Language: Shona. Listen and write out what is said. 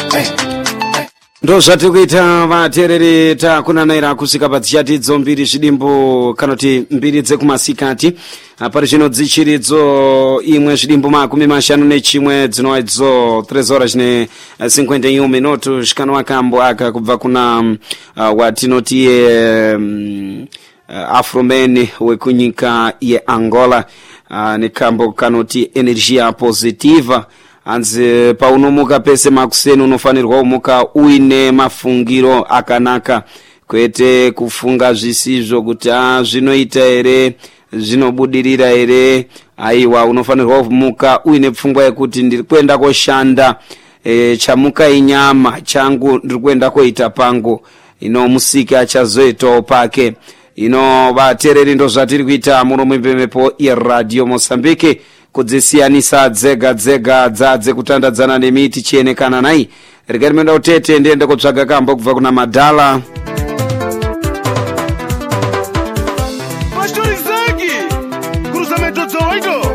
ndo zvati kuita vateereri takunanaira kusvika padzishatidzo mbiri zvidimbu kanoti mbiri dzekumasikati pari zvino dzichiridzo imwe zvidimbu makumi mashanu nechimwe dzinova idzo 3 horas ne 51 minuto zvikanwa kambo aka kubva kuna watinoti Afroman wekunyika yeAngola nekambo kanoti energia positiva. Anzi paunomuka pese makuseni unofanirwa umuka uine mafungiro akanaka, kwete kufunga zvisizvo kuti zvinoita ere zvinobudirira ere. Aiwa, unofanirwa kumuka uine pfungwa yekuti ndiri kuenda koshanda, chamuka inyama changu ndiri kuenda koita pangu, musika achazoitawo pake. Vateereri ndo zvatiri kuita muromo mbemepo yeRadio Mozambique, kudzisiyanisa dzega dzadze kutandadzana nemiti chienekana nayi. Regai menda utete ndiende kotsvaga kambo kubva kuna Madala. Pastor Isaac, cruzamento 18.